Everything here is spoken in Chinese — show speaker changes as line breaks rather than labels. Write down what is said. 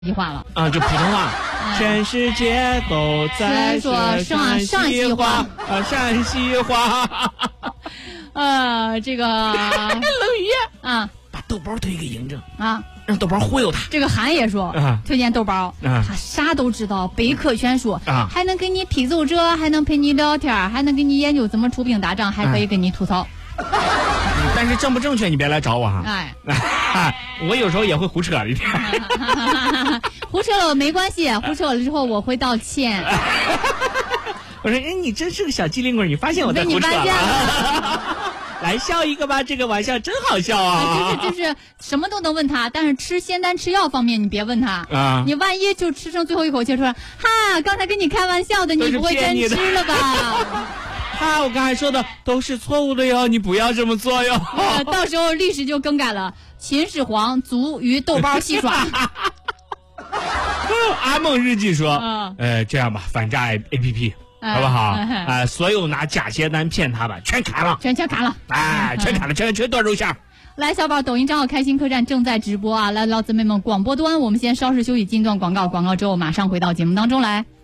句话了
啊，就普通话。全世界都在说陕西话陕西话。
这个
冷雨
啊，
把豆包推给嬴政
啊，
让豆包忽悠他。
这个韩也说推荐豆包，他啥都知道，北科全书，还能给你批奏折，还能陪你聊天，还能给你研究怎么出兵打仗，还可以跟你吐槽。
但是正不正确你别来找我哈。我有时候也会胡扯一点。
胡扯了没关系，胡扯了之后我会道歉。
我说你真是个小机灵鬼，你发现我在胡扯了。来笑一个吧，这个玩笑真好笑啊！
就是什么都能问他，但是吃仙丹吃药方面你别问他啊！你万一就吃剩最后一口气说哈，刚才跟你开玩笑的，你不会真吃了吧？
我刚才说的都是错误的哟，你不要这么做哟。
到时候历史就更改了，秦始皇足与豆包戏耍。
阿梦日记说，这样吧，反诈 APP。好不好？所有拿假仙丹骗他的全砍了，
全砍了，
全砍了，全断肉馅。
来，小宝，抖音账号开心客栈正在直播啊！来，老姊妹们，广播端我们先稍事休息，进段广告，广告之后马上回到节目当中来。